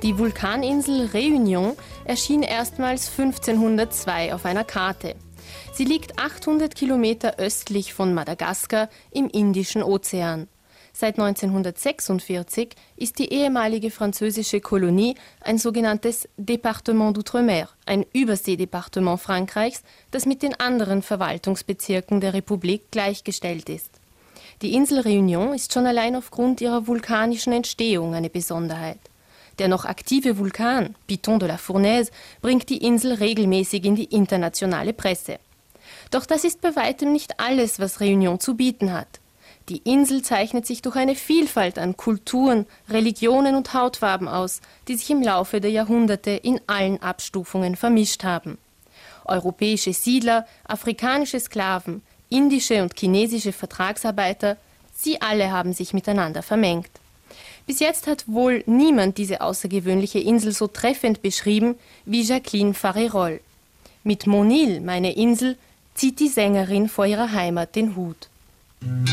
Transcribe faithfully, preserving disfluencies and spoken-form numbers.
Die Vulkaninsel Réunion erschien erstmals fünfzehnhundertzwei auf einer Karte. Sie liegt achthundert Kilometer östlich von Madagaskar im Indischen Ozean. Seit neunzehnhundertsechsundvierzig ist die ehemalige französische Kolonie ein sogenanntes Département d'Outre-mer, ein Überseedepartement Frankreichs, das mit den anderen Verwaltungsbezirken der Republik gleichgestellt ist. Die Insel Réunion ist schon allein aufgrund ihrer vulkanischen Entstehung eine Besonderheit. Der noch aktive Vulkan, Piton de la Fournaise, bringt die Insel regelmäßig in die internationale Presse. Doch das ist bei weitem nicht alles, was Réunion zu bieten hat. Die Insel zeichnet sich durch eine Vielfalt an Kulturen, Religionen und Hautfarben aus, die sich im Laufe der Jahrhunderte in allen Abstufungen vermischt haben. Europäische Siedler, afrikanische Sklaven, indische und chinesische Vertragsarbeiter, sie alle haben sich miteinander vermengt. Bis jetzt hat wohl niemand diese außergewöhnliche Insel so treffend beschrieben wie Jacqueline Farérolle. Mit Mon Île, meine Insel, zieht die Sängerin vor ihrer Heimat den Hut.